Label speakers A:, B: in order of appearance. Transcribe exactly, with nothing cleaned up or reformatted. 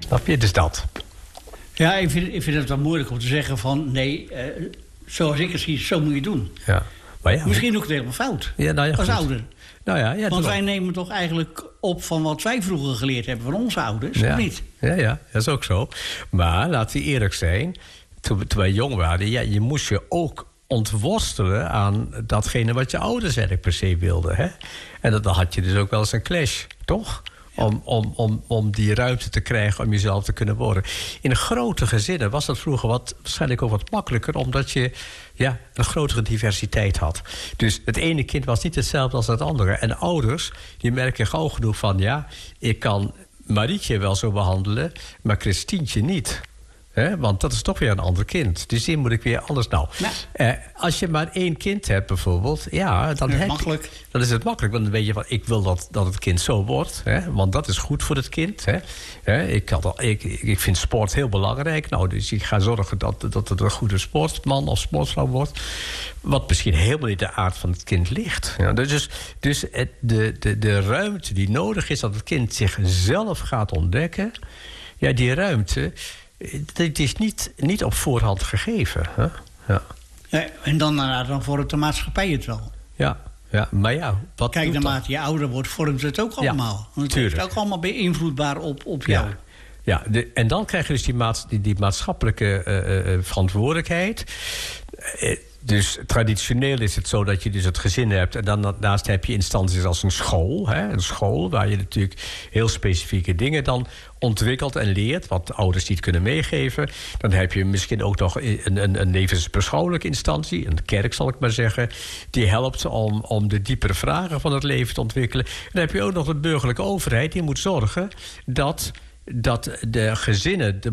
A: Snap je? Dus dat.
B: Ja, ik vind, ik vind het wel moeilijk om te zeggen van... nee, uh, zoals ik het zie, zo moet je doen.
A: Ja. Maar ja,
B: misschien doe ik het helemaal fout,
A: ja, nou ja,
B: als
A: goed.
B: ouder.
A: Nou ja, ja,
B: Want wij nemen toch eigenlijk op van wat wij vroeger geleerd hebben... van onze ouders,
A: ja.
B: of niet?
A: Ja, ja, dat is ook zo. Maar laten we eerlijk zijn... toen, toen wij jong waren, ja, je moest je ook ontworstelen... aan datgene wat je ouders eigenlijk per se wilden. Hè? En dan had je dus ook wel eens een clash, toch? Ja. Om, om, om, om die ruimte te krijgen om jezelf te kunnen worden. In grote gezinnen was dat vroeger wat, waarschijnlijk ook wat makkelijker... omdat je ja, een grotere diversiteit had. Dus het ene kind was niet hetzelfde als het andere. En ouders die merken gauw genoeg van... ja, ik kan Marietje wel zo behandelen, maar Christientje niet... He, want dat is toch weer een ander kind. Dus die moet ik weer anders... Nou,
B: ja.
A: eh, als je maar één kind hebt bijvoorbeeld... ja, dan,
B: is
A: heb
B: makkelijk.
A: Je, dan is het makkelijk. Want dan weet je van, ik wil dat, dat het kind zo wordt. Hè, want dat is goed voor het kind. Hè. He, ik, had al, ik, ik vind sport heel belangrijk. Nou, dus ik ga zorgen dat, dat het een goede sportman of sportvrouw wordt. Wat misschien helemaal niet de aard van het kind ligt. Ja, dus dus het, de, de, de ruimte die nodig is... dat het kind zichzelf gaat ontdekken... ja, die ruimte... Het is niet, niet op voorhand gegeven. Hè? Ja.
B: Ja, en dan, nou, dan vormt de maatschappij het wel.
A: Ja, ja, maar ja, wat
B: Kijk,
A: doet
B: naarmate je ouder wordt, vormt het ook allemaal.
A: Ja,
B: het is ook allemaal beïnvloedbaar op, op jou.
A: Ja, ja de, en dan krijg je dus die, maats, die, die maatschappelijke uh, uh, verantwoordelijkheid... Uh, Dus traditioneel is het zo dat je dus het gezin hebt... en dan daarnaast heb je instanties als een school. Hè, een school waar je natuurlijk heel specifieke dingen dan ontwikkelt en leert... wat ouders niet kunnen meegeven. Dan heb je misschien ook nog een, een, een levensbeschouwelijke instantie... een kerk zal ik maar zeggen... die helpt om, om de diepere vragen van het leven te ontwikkelen. En dan heb je ook nog de burgerlijke overheid... die moet zorgen dat, dat de gezinnen... de